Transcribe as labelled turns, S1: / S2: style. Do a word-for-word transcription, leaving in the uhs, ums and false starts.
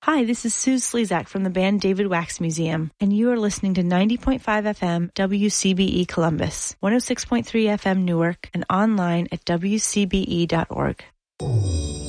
S1: Hi, this is Sue Slezak from the band David Wax Museum, and you are listening to ninety point five F M W C B E Columbus, one oh six point three F M Newark, and online at W C B E dot org.